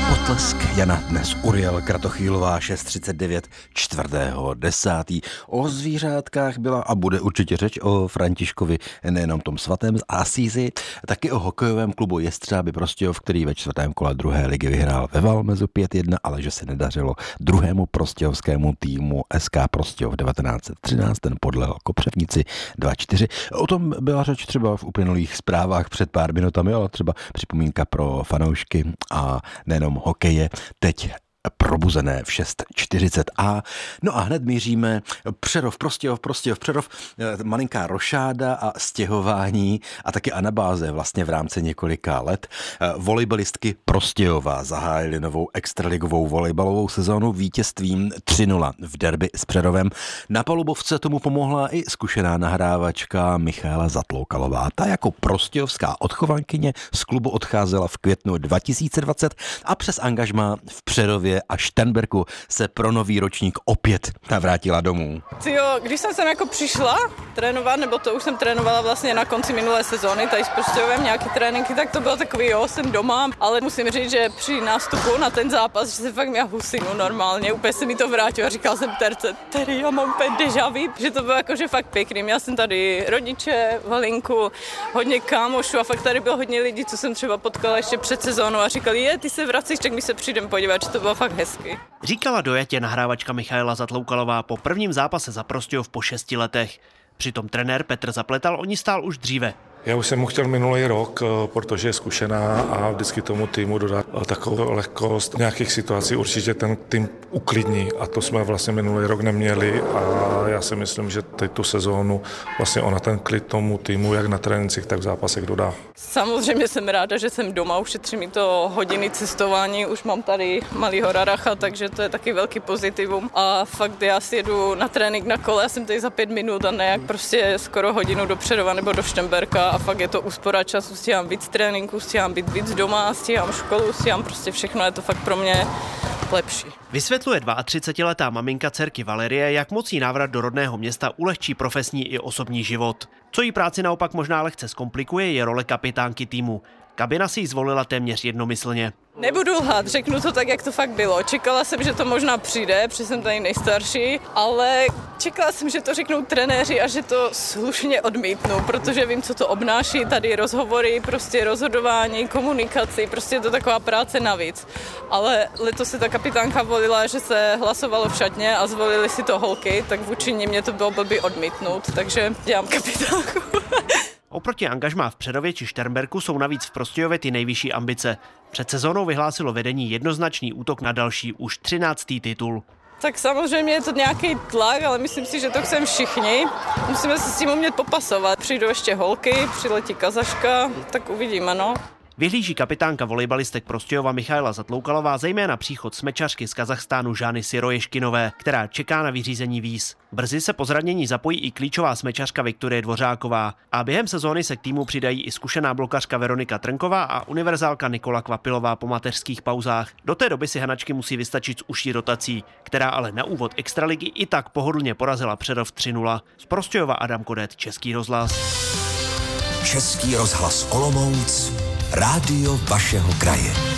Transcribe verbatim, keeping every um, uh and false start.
Potlesk Jana dnes Uriel Kratochvílová šest třicet devět čtvrtého desátého O zvířátkách byla a bude určitě řeč o Františkovi, nejenom tom svatém z Asízi, taky o hokejovém klubu Jestřáby Prostějov, který ve čtvrtém kole druhé ligy vyhrál ve Valmezu pět jedna, ale že se nedařilo druhému prostějovskému týmu S K Prostějov devatenáct třináct, ten podlehl Kopřivnici dva čtyři. O tom byla řeč třeba v uplynulých zprávách před pár minutami, ale třeba připomínka pro fanoušky a nejenom hokeje teď probuzené v šest čtyřicet a. No a hned míříme Přerov, Prostějov, Prostějov, Přerov, malinká rošáda a stěhování a taky anabáze vlastně v rámci několika let. Volejbalistky Prostějova zahájily novou extraligovou volejbalovou sezónu vítězstvím tři nula v derby s Přerovem. Na palubovce tomu pomohla i zkušená nahrávačka Michaela Zatloukalová. Ta jako prostějovská odchovankyně z klubu odcházela v květnu dva tisíce dvacet a přes angažmá v Přerově a Šternberku se pro nový ročník opět navrátila domů. Jo, když jsem sem jako přišla trénovat, nebo to už jsem trénovala vlastně na konci minulé sezóny, tady s Prostějovem nějaký tréninky, tak to bylo takový, jo, jsem doma, ale musím říct, že při nástupu na ten zápas, že se fakt měla husinu normálně, úplně se mi to vrátilo a říkal jsem terce, tady já mám úplně déjà vu, že to bylo jakože fakt pěkný. Měla jsem tady rodiče, Valinku, hodně kámošů a fakt tady bylo hodně lidí, co jsem třeba potkala ještě před sezónou a říkali, je, ty se vracíš, tak my se přijdem podívat, že to bylo fakt hezky. Říkala dojatě nahrávačka Michaela Zatloukalová po prvním zápase za Prostějov po šesti letech. Přitom trenér Petr Zapletal o ní stál už dříve. Já už jsem mu chtěl minulý rok, protože je zkušená a vždycky tomu týmu dodá takovou lehkost. V nějakých situací určitě ten tým uklidní a to jsme vlastně minulý rok neměli a já si myslím, že teď tu sezónu vlastně ona ten klid tomu týmu jak na trénincích, tak v zápasech dodá. Samozřejmě jsem ráda, že jsem doma, ušetří mi to hodiny cestování, už mám tady malýho raracha, takže to je taky velký pozitivum a fakt já si jedu na trénink na kole, já jsem tady za pět minut a ne jak prostě skoro hodinu do Přerova nebo do Šternberka. A fakt je to úspora času, stíhám víc tréninku, stíhám být víc doma, stíhám školu, stíhám prostě všechno, je to fakt pro mě lepší. Vysvětluje třicetiletá maminka dcerky Valerie, jak moc jí návrat do rodného města ulehčí profesní i osobní život. Co jí práci naopak možná lehce zkomplikuje, je role kapitánky týmu. Kabina si ji zvolila téměř jednomyslně. Nebudu lhát, řeknu to tak, jak to fakt bylo. Čekala jsem, že to možná přijde, protože jsem tady nejstarší, ale čekala jsem, že to řeknou trenéři a že to slušně odmítnu, protože vím, co to obnáší, tady rozhovory, prostě rozhodování, komunikaci, prostě je to taková práce navíc. Ale letos se ta kapitánka volila, že se hlasovalo v šatně a zvolili si to holky, tak vůči ní mě to bylo blbý odmítnout, takže dělám kapitánku. Oproti angažmá v Přerově či Šternberku jsou navíc v Prostějově ty nejvyšší ambice. Před sezónou vyhlásilo vedení jednoznačný útok na další už třináctý titul. Tak samozřejmě je to nějaký tlak, ale myslím si, že to chceme všichni. Musíme se s tím umět popasovat. Přijdou ještě holky, přiletí Kazaška, tak uvidíme, no. Vyhlíží kapitánka volejbalistek Prostějova Michaela Zatloukalová zejména příchod smečařky z Kazachstánu Žány Siroješkinové, která čeká na vyřízení víz. Brzy se po zranění zapojí i klíčová smečařka Viktorie Dvořáková a během sezóny se k týmu přidají i zkušená blokařka Veronika Trnková a univerzálka Nikola Kvapilová po mateřských pauzách. Do té doby si hanačky musí vystačit s užší rotací, která ale na úvod extraligy i tak pohodlně porazila Přerov tři nula. Z Prostějova Adam Kodet, Český rozhlas. Český rozhlas Olomouc, rádio vašeho kraje.